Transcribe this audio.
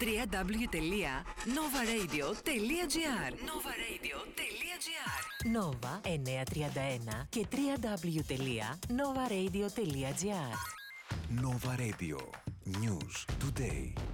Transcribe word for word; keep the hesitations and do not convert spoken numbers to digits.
double-u double-u double-u τελεία nova radio τελεία gr nova radio τελεία gr Nova εννιακόσια τριάντα ένα και double-u double-u double-u τελεία nova radio τελεία gr Nova Radio. News Today.